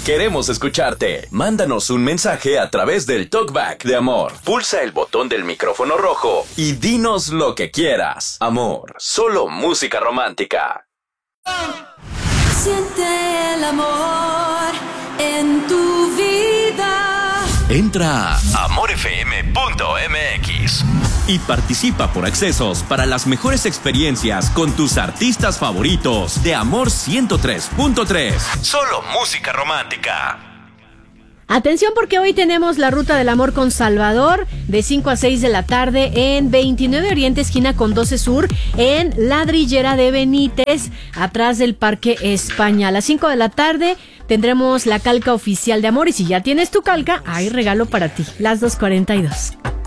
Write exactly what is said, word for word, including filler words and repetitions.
Queremos escucharte. Mándanos un mensaje a través del Talkback de Amor. Pulsa el botón del micrófono rojo y dinos lo que quieras. Amor, solo música romántica. Siente el amor en tu vida. Entra a amor f m punto m x y participa por accesos para las mejores experiencias con tus artistas favoritos de Amor ciento tres punto tres. Solo música romántica. Atención, porque hoy tenemos la Ruta del Amor con Salvador de cinco a seis de la tarde en veintinueve Oriente, esquina con doce Sur, en Ladrillera de Benítez, atrás del Parque España. A las cinco de la tarde tendremos la calca oficial de Amor, y si ya tienes tu calca, hay regalo para ti. Las dos cuarenta y dos.